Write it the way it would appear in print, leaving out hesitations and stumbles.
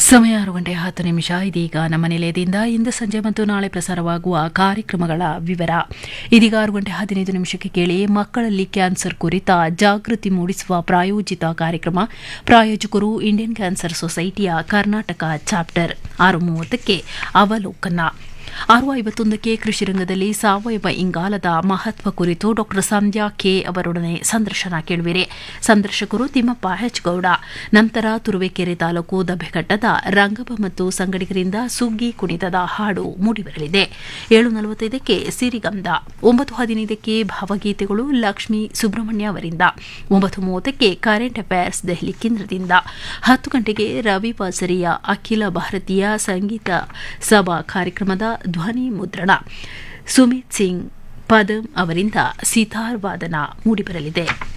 ಸಮಯ 6:10 ಇದೀಗ ನಮ್ಮ ನಿಲಯದಿಂದ ಇಂದು ಸಂಜೆ ಮತ್ತು ನಾಳೆ ಪ್ರಸಾರವಾಗುವ ಕಾರ್ಯಕ್ರಮಗಳ ವಿವರ. ಇದೀಗ 6:15 ಕೇಳಿ ಮಕ್ಕಳಲ್ಲಿ ಕ್ಯಾನ್ಸರ್ ಕುರಿತ ಜಾಗೃತಿ ಮೂಡಿಸುವ ಪ್ರಾಯೋಜಿತ ಕಾರ್ಯಕ್ರಮ. ಪ್ರಾಯೋಜಕರು ಇಂಡಿಯನ್ ಕ್ಯಾನ್ಸರ್ ಸೊಸೈಟಿಯ ಕರ್ನಾಟಕ ಚಾಪ್ಟರ್. 6:30 ಅವಲೋಕನ. 6:51 ಕೃಷಿ ರಂಗದಲ್ಲಿ ಸಾವಯವ ಇಂಗಾಲದ ಮಹತ್ವ ಕುರಿತು ಡಾ ಸಂಧ್ಯಾ ಕೆ ಅವರೊಡನೆ ಸಂದರ್ಶನ ಕೇಳುವಿರಿ. ಸಂದರ್ಶಕರು ತಿಮ್ಮಪ್ಪ ಹೆಚ್ಗೌಡ. ನಂತರ ತುರುವೇಕೆರೆ ತಾಲೂಕು ದಬ್ಬೆಘಟ್ಟದ ರಂಗಪ್ಪ ಮತ್ತು ಸಂಗಡಿಗರಿಂದ ಸುಗ್ಗಿ ಕುಣಿತದ ಹಾಡು ಮೂಡಿಬರಲಿದೆ. 7:45 ಸಿರಿಗಂಧ. 9:15 ಭಾವಗೀತೆಗಳು ಲಕ್ಷ್ಮೀ ಸುಬ್ರಹ್ಮಣ್ಯ ಅವರಿಂದ. 9:30 ಕರೆಂಟ್ ಅಫೇರ್ಸ್ ದೆಹಲಿ ಕೇಂದ್ರದಿಂದ. 10 ಗಂಟೆಗೆ ರವಿ ವಾಸರಿಯ ಅಖಿಲ ಭಾರತೀಯ ಸಂಗೀತ ಸಭಾ ಕಾರ್ಯಕ್ರಮದ ಧ್ವನಿ ಮುದ್ರಣ. ಸುಮಿತ್ ಸಿಂಗ್ ಪದಂ ಅವರಿಂದ ಸಿತಾರ್ ವಾದನ ಮೂಡಿಬರಲಿದೆ.